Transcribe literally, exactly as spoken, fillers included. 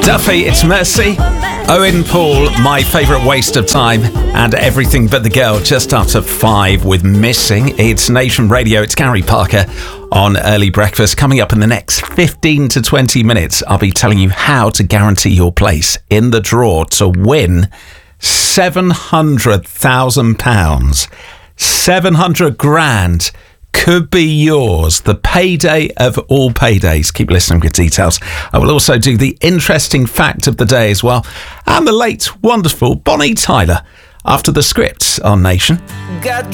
Duffy, It's Mercy. Owen Paul, My Favourite Waste of Time. And Everything But the Girl, just after five with Missing. It's Nation Radio. It's Gary Parker on Early Breakfast. Coming up in the next fifteen to twenty minutes, I'll be telling you how to guarantee your place in the draw to win seven hundred thousand pounds. seven hundred grand could be yours. The payday of all paydays. Keep listening for details. I will also do the interesting fact of the day as well. And the late, wonderful Bonnie Tyler after the script on Nation. Got